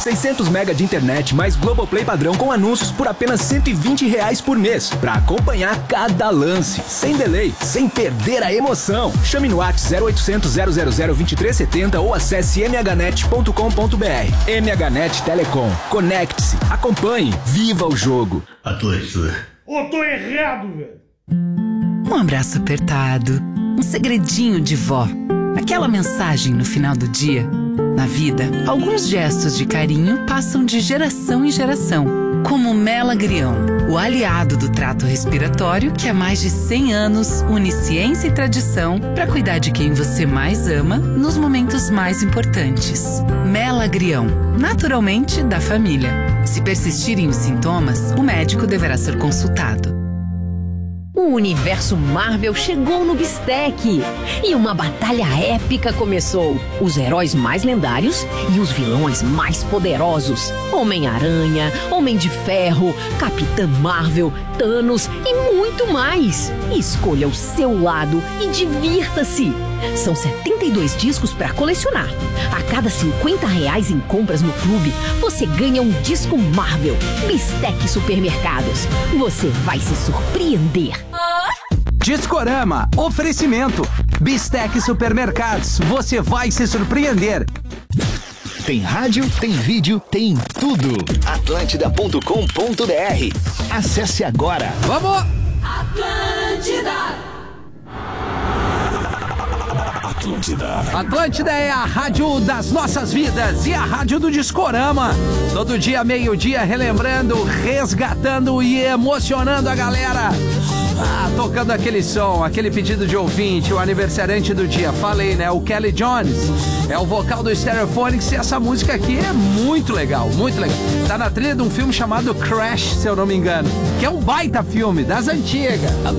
600 mega de internet mais Globoplay padrão com anúncios por apenas R$120 por mês. Pra acompanhar cada lance, sem delay, sem perder a emoção. Chame no WhatsApp 0800 000 2370 ou acesse mhnet.com.br. MHNet Telecom. Conecte-se, acompanhe, viva o jogo. Tô errado, velho. Um abraço apertado, um segredinho de vó, aquela mensagem no final do dia. Na vida, alguns gestos de carinho passam de geração em geração, como Melagrião, o aliado do trato respiratório que há mais de 100 anos une ciência e tradição para cuidar de quem você mais ama nos momentos mais importantes. Melagrião, naturalmente da família. Se persistirem os sintomas, o médico deverá ser consultado. O universo Marvel chegou no Bistec e uma batalha épica começou. Os heróis mais lendários e os vilões mais poderosos. Homem-Aranha, Homem de Ferro, Capitã Marvel, Thanos e muito mais. Escolha o seu lado e divirta-se. São 72 discos para colecionar. A cada R$50 em compras no clube, você ganha um disco Marvel. Bistec Supermercados. Você vai se surpreender. Discorama, oferecimento. Bistec Supermercados, você vai se surpreender. Tem rádio, tem vídeo, tem tudo. Atlântida.com.br. Acesse agora. Vamos! Atlântida é a rádio das nossas vidas e a rádio do Discorama. Todo dia, meio-dia, relembrando, resgatando e emocionando a galera. Tocando aquele som, aquele pedido de ouvinte, o aniversariante do dia. Falei, né? O Kelly Jones. É o vocal do Stereophonics e essa música aqui é muito legal, muito legal. Tá na trilha de um filme chamado Crash, se eu não me engano, que é um baita filme das antigas.